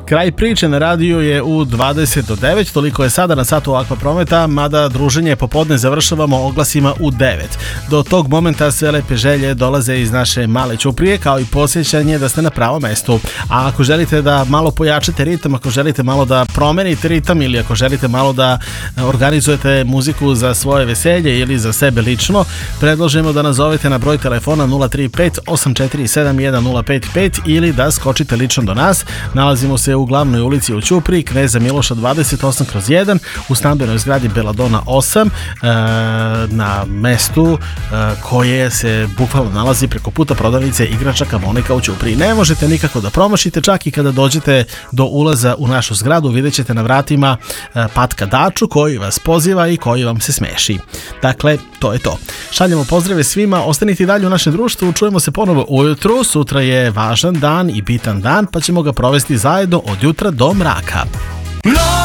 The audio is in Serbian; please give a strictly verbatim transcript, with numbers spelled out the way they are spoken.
Kraj priče na radiju je u dvadeset do devet, toliko je sada na satu Akva Prometa, mada druženje popodne završavamo oglasima u devet. Do tog momenta sve lepe želje dolaze iz naše male ćuprije, kao i posjećanje da ste na pravom mestu. A ako želite da malo pojačate ritam, ako želite malo da promenite ritam ili ako želite malo da organizujete muziku za svoje veselje ili za sebe lično, predlažemo da nazovete na broj telefona nula tri pet osam četiri sedam jedan nula pet pet ili da skočite lično do nas. Nalazimo se u glavnoj ulici u Ćupriji, Kneza Miloša dvadeset osam kroz jedan, u stambenoj zgradi Beladona osam, na mestu koje se bukvalno nalazi preko puta prodavnice igračaka Monika u Ćupriji. Ne možete nikako da promašite, čak i kada dođete do ulaza u našu zgradu, vidjet ćete na vratima Patka Daču koji vas poziva i koji vam se smeši. Dakle, to je to. Šaljemo pozdrave svima, ostanite dalje u našem društvu, čujemo se ponovo ujutru, sutra je važan dan i bitan dan, pa ćemo ga provesti zajedno od jutra do mraka.